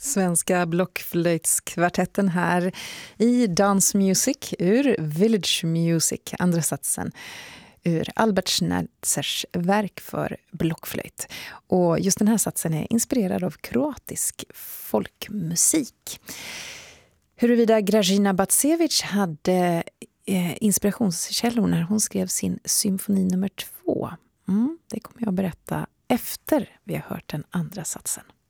Svenska blockflöjtskvartetten här i Dance Music ur Village Music, andra satsen ur Albert Schneitzers verk för blockflöjt. Och just den här satsen är inspirerad av kroatisk folkmusik. Huruvida Gražina Bacevic hade inspirationskällor när hon skrev sin symfoni nummer 2, det kommer jag att berätta efter vi har hört den andra satsen.